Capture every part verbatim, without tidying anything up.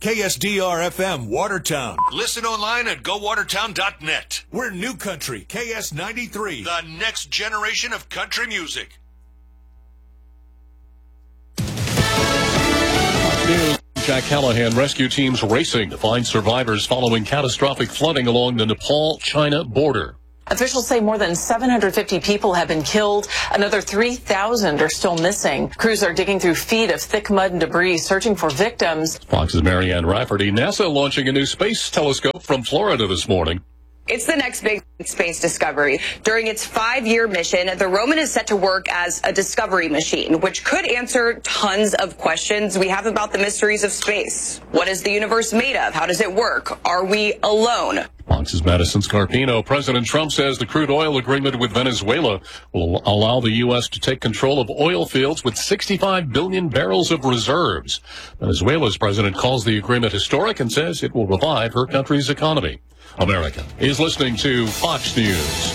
K S D R F M Watertown. Listen online at go watertown dot net. We're New Country K S ninety-three, the next generation of country music. Jack Callahan, rescue teams racing to find survivors following catastrophic flooding along the Nepal-China border. Officials say more than seven hundred fifty people have been killed. Another three thousand are still missing. Crews are digging through feet of thick mud and debris, searching for victims. Fox's Marianne Rafferty. NASA launching a new space telescope from Florida this morning. It's the next big space discovery. During its five-year mission, the Roman is set to work as a discovery machine, which could answer tons of questions we have about the mysteries of space. What is the universe made of? How does it work? Are we alone? Fox's Madison Scarpino. President Trump says the crude oil agreement with Venezuela will allow the U S to take control of oil fields with sixty-five billion barrels of reserves. Venezuela's president calls the agreement historic and says it will revive her country's economy. America is listening to Fox News.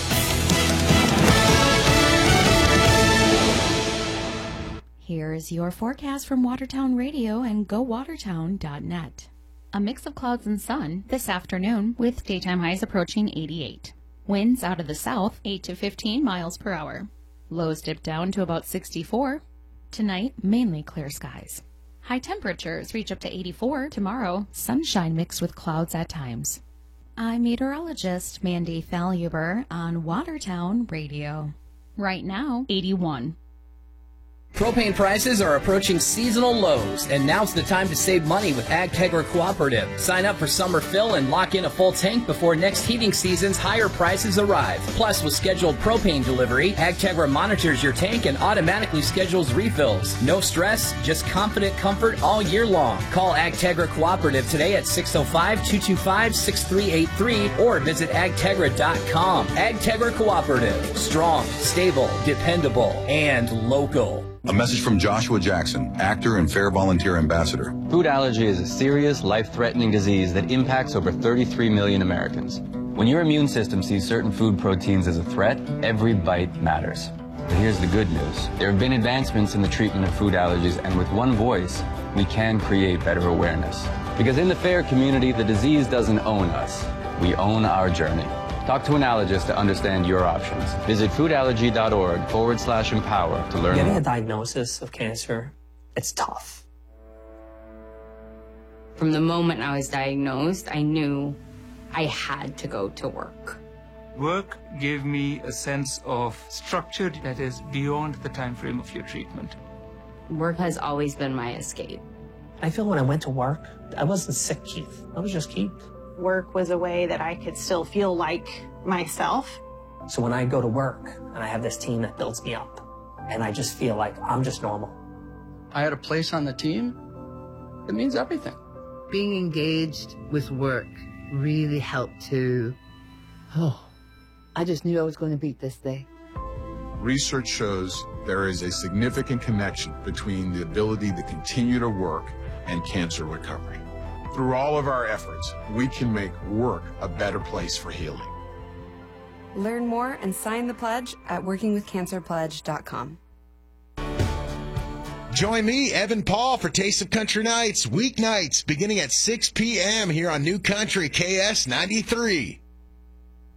Here's your forecast from Watertown Radio and go watertown dot net. A mix of clouds and sun this afternoon with daytime highs approaching eighty-eight. Winds out of the south, eight to fifteen miles per hour. Lows dip down to about sixty-four. Tonight, mainly clear skies. High temperatures reach up to eighty-four. Tomorrow, sunshine mixed with clouds at times. I'm meteorologist Mandy Faluber on Watertown Radio. Right now, eighty-one. Propane prices are approaching seasonal lows, and now's the time to save money with AgTegra Cooperative. Sign up for summer fill and lock in a full tank before next heating season's higher prices arrive. Plus, with scheduled propane delivery, AgTegra monitors your tank and automatically schedules refills. No stress, just confident comfort all year long. Call AgTegra Cooperative today at six oh five, two two five, six three eight three or visit agtegra dot com. AgTegra Cooperative. Strong, stable, dependable, and local. A message from Joshua Jackson, actor and Fair Volunteer Ambassador. Food allergy is a serious, life-threatening disease that impacts over thirty-three million Americans. When your immune system sees certain food proteins as a threat, every bite matters. But here's the good news. There have been advancements in the treatment of food allergies, and with one voice, we can create better awareness. Because in the FAIR community, the disease doesn't own us. We own our journey. Talk to an allergist to understand your options. Visit foodallergy.org forward slash empower to learn Getting more. a diagnosis of cancer, it's tough. From the moment I was diagnosed, I knew I had to go to work. Work gave me a sense of structure that is beyond the time frame of your treatment. Work has always been my escape. I feel when I went to work, I wasn't sick, Keith. I was just Keith. Work was a way that I could still feel like myself. So when I go to work and I have this team that builds me up and I just feel like I'm just normal. I had a place on the team. It means everything. Being engaged with work really helped to, oh, I just knew I was going to beat this day. Research shows there is a significant connection between the ability to continue to work and cancer recovery. Through all of our efforts, we can make work a better place for healing. Learn more and sign the pledge at working with cancer pledge dot com. Join me, Evan Paul, for Taste of Country Nights, weeknights, beginning at six p.m. here on New Country K S ninety-three.